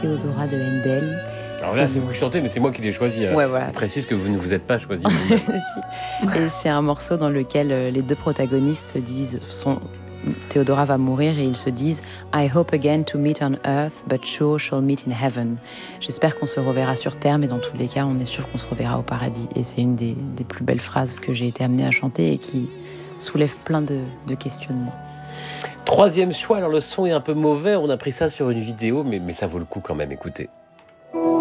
Théodora de Handel. Alors là, c'est vous qui chantez, mais c'est moi qui l'ai choisi. Ouais, voilà. Je précise que vous ne vous êtes pas choisi. Et c'est un morceau dans lequel les deux protagonistes se disent, Théodora va mourir et ils se disent I hope again to meet on earth, but sure shall meet in heaven. J'espère qu'on se reverra sur terre, mais dans tous les cas, on est sûr qu'on se reverra au paradis. Et c'est une des plus belles phrases que j'ai été amenée à chanter et qui soulève plein de questionnements. Troisième choix, alors le son est un peu mauvais, on a pris ça sur une vidéo, mais ça vaut le coup quand même, écoutez.